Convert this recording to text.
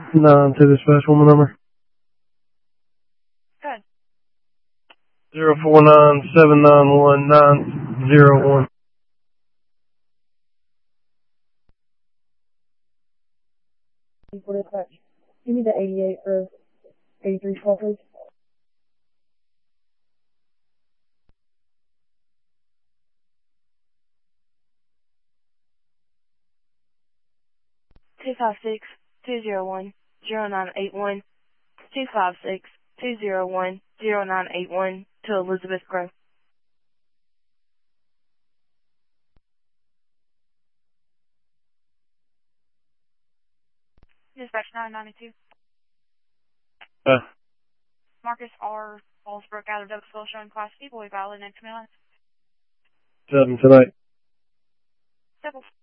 9 to the special number. Good. 049791901. For dispatch. Give me the 88 for 83 call, please. Two 256-201-0981. 256-201-0981 to Elizabeth Grove. Dispatch 992. Marcus R. Fallsbrook out of Douglasville showing Class C boy valid next minute. 7 tonight. 7.